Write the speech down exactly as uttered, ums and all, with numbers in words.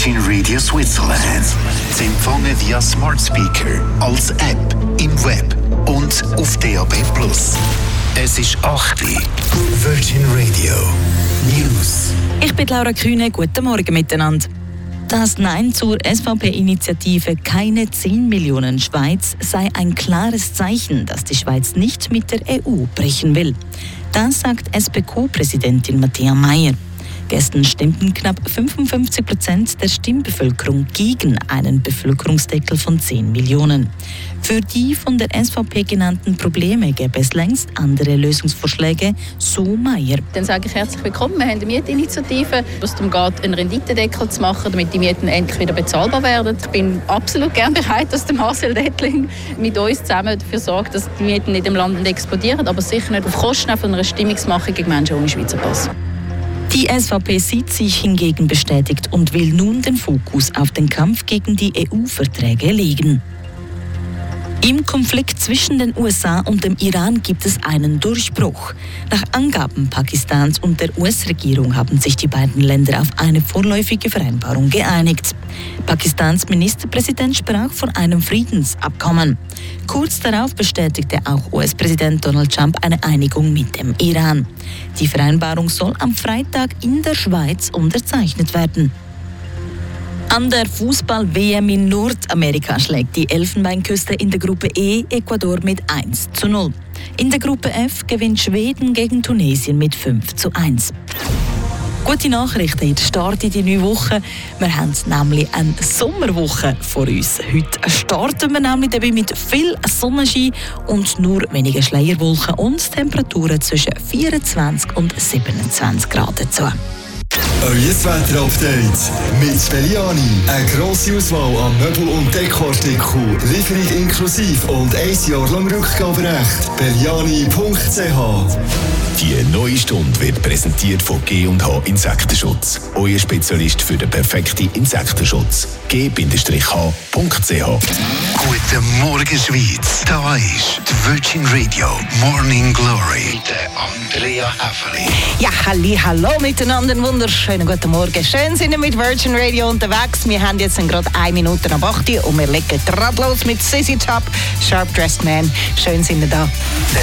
Virgin Radio Switzerland. Zu empfangen via Smart Speaker, als App, im Web und auf D A B plus. Es ist acht Uhr. Virgin Radio News. Ich bin Laura Kühne. Guten Morgen miteinander. Das Nein zur S V P-Initiative «Keine zehn Millionen Schweiz» sei ein klares Zeichen, dass die Schweiz nicht mit der E U brechen will. Das sagt S P Q-Präsidentin Matthäa Meier. Gestern stimmten knapp fünfundfünfzig Prozent der Stimmbevölkerung gegen einen Bevölkerungsdeckel von zehn Millionen. Für die von der S V P genannten Probleme gäbe es längst andere Lösungsvorschläge, so Meier. Dann sage ich herzlich willkommen. Wir haben eine Mietinitiative, wo es darum geht, einen Renditedeckel zu machen, damit die Mieten endlich wieder bezahlbar werden. Ich bin absolut gern bereit, dass der Marcel Dettling mit uns zusammen dafür sorgt, dass die Mieten nicht im Land explodieren, aber sicher nicht auf Kosten von einer Stimmungsmache gegen Menschen ohne Schweizer Pass. Die S V P sieht sich hingegen bestätigt und will nun den Fokus auf den Kampf gegen die E U-Verträge legen. Im Konflikt zwischen den U S A und dem Iran gibt es einen Durchbruch. Nach Angaben Pakistans und der U S-Regierung haben sich die beiden Länder auf eine vorläufige Vereinbarung geeinigt. Pakistans Ministerpräsident sprach von einem Friedensabkommen. Kurz darauf bestätigte auch U S-Präsident Donald Trump eine Einigung mit dem Iran. Die Vereinbarung soll am Freitag in der Schweiz unterzeichnet werden. An der Fußball-W M in Nordamerika schlägt die Elfenbeinküste in der Gruppe E Ecuador mit eins zu null. In der Gruppe F gewinnt Schweden gegen Tunesien mit fünf zu eins. Gute Nachrichten, jetzt startet die neue Woche. Wir haben nämlich eine Sommerwoche vor uns. Heute starten wir nämlich dabei mit viel Sonnenschein und nur wenige Schleierwolken und Temperaturen zwischen vierundzwanzig und siebenundzwanzig Grad dazu. Euer Wetter-Update mit Belliani. Eine grosse Auswahl an Möbel- und Dekoartikeln. Lieferung inklusive und ein Jahr lang Rückgaberecht. Belliani punkt c h. Die neue Stunde wird präsentiert von G und H Insektenschutz. Euer Spezialist für den perfekten Insektenschutz. G H punkt c h. Guten Morgen, Schweiz. Da ist die Virgin Radio Morning Glory mit Andrea Häfeli. Ja, halli, hallo miteinander. Wunderschönen guten Morgen. Schön sind wir mit Virgin Radio unterwegs. Wir haben jetzt gerade eine Minute nach acht und wir legen gerade los mit Sissy Top, Sharp Dressed Man. Schön sind wir da.